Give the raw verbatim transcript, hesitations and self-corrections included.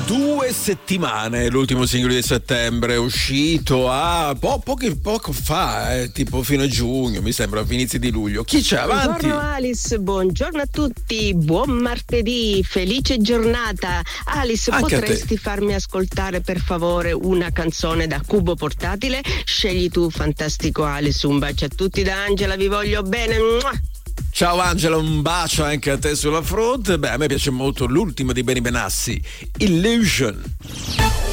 Due settimane, l'ultimo singolo di settembre è uscito a po- pochi, poco fa, eh, tipo fino a giugno, mi sembra, a inizi di luglio. Chi c'è avanti? Buongiorno Alice, buongiorno a tutti, buon martedì, felice giornata. Alice, Anche a potresti farmi ascoltare per favore una canzone da Cubo Portatile? Scegli tu, fantastico Alice, un bacio a tutti da Angela, vi voglio bene. Mua! Ciao Angela, un bacio anche a te sulla fronte. Beh, a me piace molto l'ultimo di Benny Benassi, Illusion.